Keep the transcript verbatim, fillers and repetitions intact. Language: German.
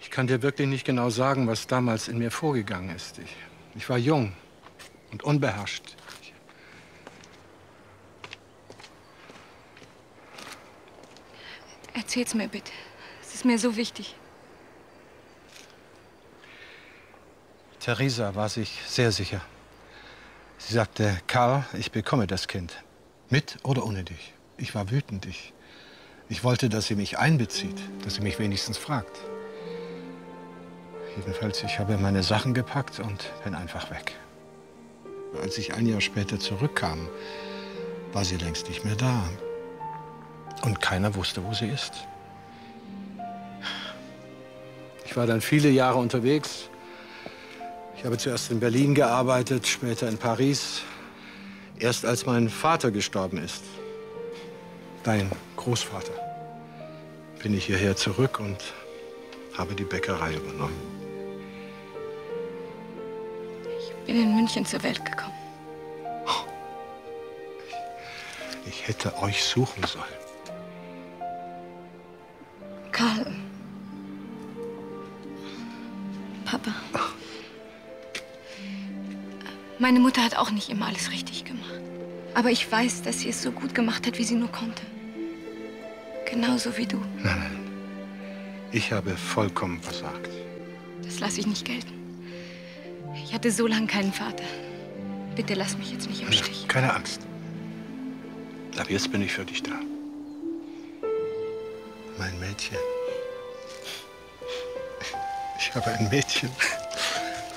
Ich kann dir wirklich nicht genau sagen, was damals in mir vorgegangen ist. Ich, ich war jung und unbeherrscht. Erzähl's mir bitte. Es ist mir so wichtig. Theresa war sich sehr sicher. Sie sagte, Karl, ich bekomme das Kind. Mit oder ohne dich. Ich war wütend. Ich, ich wollte, dass sie mich einbezieht, dass sie mich wenigstens fragt. Jedenfalls, ich habe meine Sachen gepackt und bin einfach weg. Als ich ein Jahr später zurückkam, war sie längst nicht mehr da. Und keiner wusste, wo sie ist. Ich war dann viele Jahre unterwegs. Ich habe zuerst in Berlin gearbeitet, später in Paris. Erst als mein Vater gestorben ist, dein Großvater, bin ich hierher zurück und habe die Bäckerei übernommen. Ich bin in München zur Welt gekommen. Ich hätte euch suchen sollen. Karl. Papa. Meine Mutter hat auch nicht immer alles richtig gemacht. Aber ich weiß, dass sie es so gut gemacht hat, wie sie nur konnte. Genauso wie du. Nein, nein. Ich habe vollkommen versagt. Das lasse ich nicht gelten. Ich hatte so lange keinen Vater. Bitte lass mich jetzt nicht im Stich. Keine Angst. Ab jetzt bin ich für dich da. Mein Mädchen. Ich habe ein Mädchen.